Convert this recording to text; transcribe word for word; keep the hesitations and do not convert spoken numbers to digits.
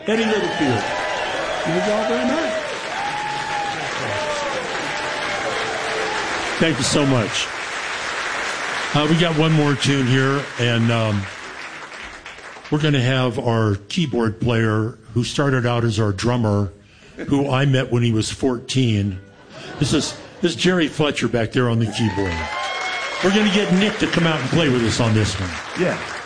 Eddie Littlefield. Thank you all very much. Thank you so much. Uh, we got one more tune here, and um, we're going to have our keyboard player who started out as our drummer, who I met when he was fourteen. This is this is Jerry Fletcher back there on the keyboard. We're going to get Nick to come out and play with us on this one. Yeah.